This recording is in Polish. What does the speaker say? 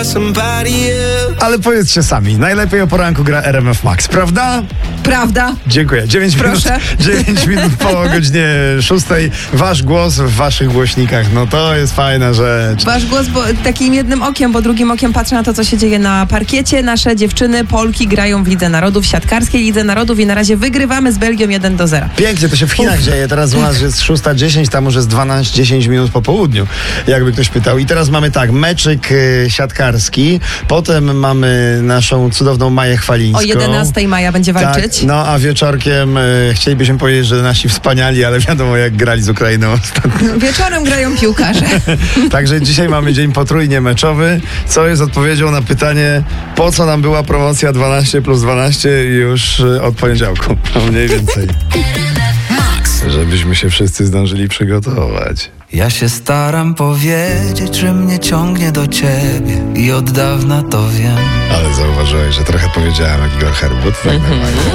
Ale powiedzcie sami, najlepiej o poranku gra RMF Max, prawda? Prawda. Dziękuję. 9 minut po godzinie 6. Wasz głos w waszych głośnikach. No to jest fajna rzecz. Wasz głos takim jednym okiem, bo drugim okiem patrzę na to, co się dzieje na parkiecie. Nasze dziewczyny, Polki grają w Lidze Narodów, siatkarskiej Lidze Narodów i na razie wygrywamy z Belgią 1-0. Pięknie, to się w Chinach dzieje. Teraz u nas jest 6:10, tam już jest 10 minut po południu, jakby ktoś pytał. I teraz mamy tak, meczyk siatkarski, potem mamy naszą cudowną Maję Chwalińską. O 11 maja będzie walczyć. Tak, no a wieczorkiem chcielibyśmy powiedzieć, że nasi wspaniali, ale wiadomo jak grali z Ukrainą ostatnio. Wieczorem grają piłkarze. Także dzisiaj mamy dzień potrójnie meczowy, co jest odpowiedzią na pytanie, po co nam była promocja 12+12 już od poniedziałku, mniej więcej. Żebyśmy się wszyscy zdążyli przygotować. Ja się staram powiedzieć, że mnie ciągnie do ciebie i od dawna to wiem. Ale zauważyłeś, że trochę powiedziałem jak Igor Herbut, tak normalnie.